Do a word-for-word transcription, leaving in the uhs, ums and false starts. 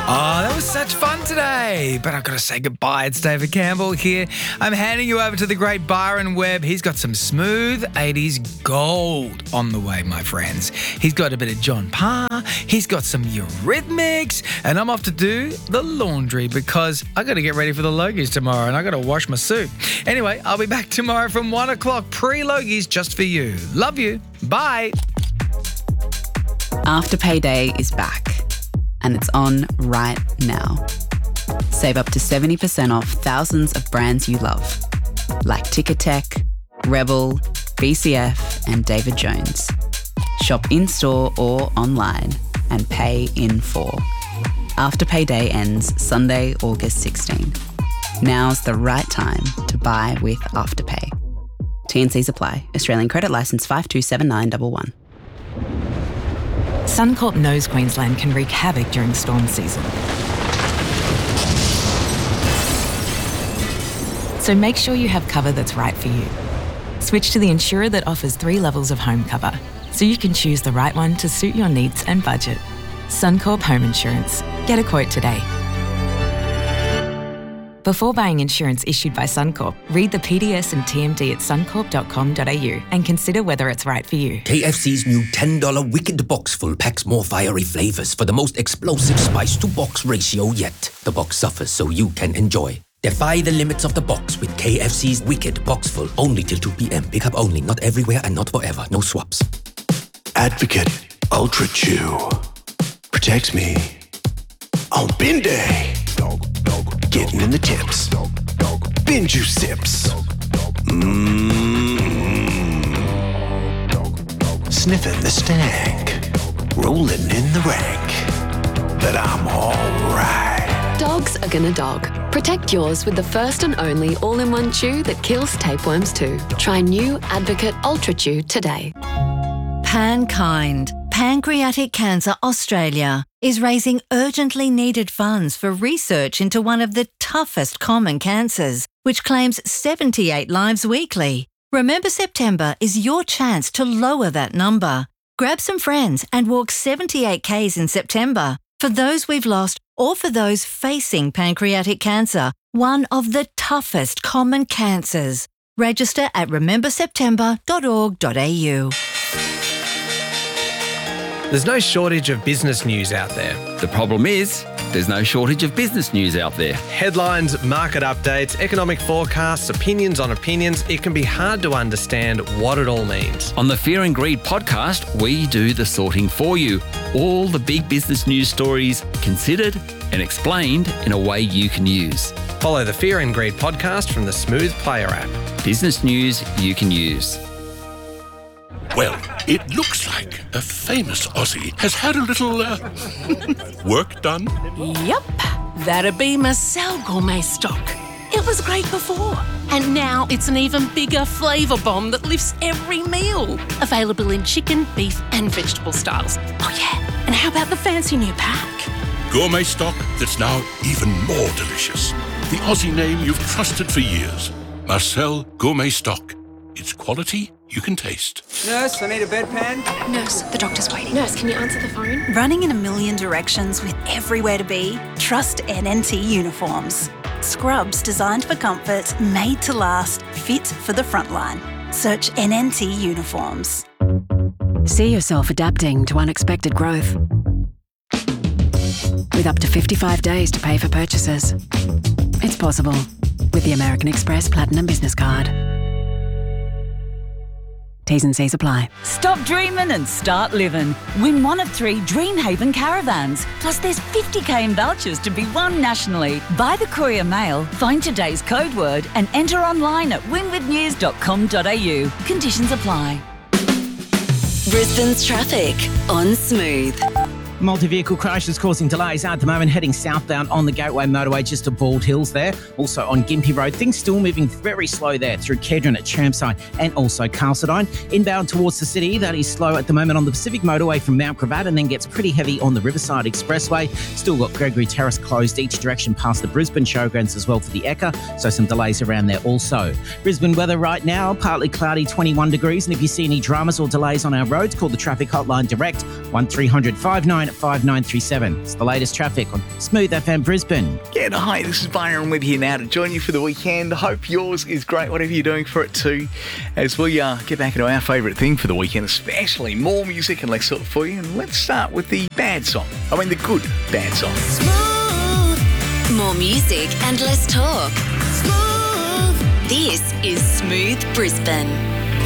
Oh, that was such fun today. But I've got to say goodbye. It's David Campbell here. I'm handing you over to the great Byron Webb. He's got some smooth eighties gold on the way, my friends. He's got a bit of John Parr. He's got some Eurythmics. And I'm off to do the laundry because I got to get ready for the Logies tomorrow and I got to wash my suit. Anyway, I'll be back tomorrow from one o'clock pre-Logies just for you. Love you. Bye. Afterpay Day is back. And it's on right now. Save up to seventy percent off thousands of brands you love, like Ticketek, Rebel, B C F, and David Jones. Shop in-store or online and pay in full. Afterpay Day ends Sunday, August sixteenth. Now's the right time to buy with Afterpay. T and Cs apply. Australian credit licence five two seven nine one one. Suncorp knows Queensland can wreak havoc during storm season. So make sure you have cover that's right for you. Switch to the insurer that offers three levels of home cover, so you can choose the right one to suit your needs and budget. Suncorp Home Insurance. Get a quote today. Before buying insurance issued by Suncorp, read the P D S and T M D at suncorp dot com dot a u and consider whether it's right for you. K F C's new ten dollar Wicked Box Full packs more fiery flavours for the most explosive spice-to-box ratio yet. The box suffers so you can enjoy. Defy the limits of the box with K F C's Wicked Box Full. Only till two p.m. Pick up only, not everywhere and not forever. No swaps. Advocate Ultra Chew protects me on bin day. Getting in the tips. Bin juice sips. Mmm. Sniffing the stank. Rolling in the rank. But I'm alright. Dogs are gonna dog. Protect yours with the first and only all-in-one chew that kills tapeworms too. Try new Advocate Ultra Chew today. Pankind, Pancreatic Cancer Australia, is raising urgently needed funds for research into one of the toughest common cancers, which claims seventy-eight lives weekly. Remember September is your chance to lower that number. Grab some friends and walk seventy-eight kays in September for those we've lost or for those facing pancreatic cancer, one of the toughest common cancers. Register at remember september dot org dot a u. There's no shortage of business news out there. The problem is, there's no shortage of business news out there. Headlines, market updates, economic forecasts, opinions on opinions. It can be hard to understand what it all means. On the Fear and Greed podcast, we do the sorting for you. All the big business news stories considered and explained in a way you can use. Follow the Fear and Greed podcast from the Smooth Player app. Business news you can use. Well, it looks like a famous Aussie has had a little uh, work done. Yep, that'd be Marcel Gourmet Stock. It was great before, and now it's an even bigger flavour bomb that lifts every meal. Available in chicken, beef and vegetable styles. Oh yeah, and how about the fancy new pack? Gourmet Stock that's now even more delicious. The Aussie name you've trusted for years. Marcel Gourmet Stock. It's quality you can taste. Nurse, I need a bedpan. Nurse, the doctor's waiting. Nurse, can you answer the phone? Running in a million directions with everywhere to be? Trust N N T Uniforms. Scrubs designed for comfort, made to last, fit for the front line. Search N N T Uniforms. See yourself adapting to unexpected growth. With up to fifty-five days to pay for purchases. It's possible with the American Express Platinum Business Card. T's and C's apply. Stop dreaming and start living. Win one of three Dreamhaven caravans. Plus there's fifty k in vouchers to be won nationally. Buy the Courier Mail, find today's code word and enter online at winwood news dot com dot a u. Conditions apply. Brisbane's traffic on Smooth. Multi-vehicle crashes causing delays at the moment, heading southbound on the Gateway Motorway just to Bald Hills there. Also on Gympie Road, things still moving very slow there through Kedron at Chermside and also Carseldine. Inbound towards the city, that is slow at the moment on the Pacific Motorway from Mount Gravatt and then gets pretty heavy on the Riverside Expressway. Still got Gregory Terrace closed each direction past the Brisbane Showgrounds as well for the Ekka, so some delays around there also. Brisbane weather right now, partly cloudy, twenty-one degrees, and if you see any dramas or delays on our roads, call the traffic hotline direct, one three hundred five nine five nine three seven. It's the latest traffic on Smooth F M Brisbane. Yeah, hi, this is Byron Webb here now to join you for the weekend. Hope yours is great, whatever you're doing for it too, as we uh, get back into our favourite thing for the weekend, especially more music and less sort for you. And let's start with the bad song. I mean the good bad song. Smooth. More music and less talk. Smooth. This is Smooth Brisbane.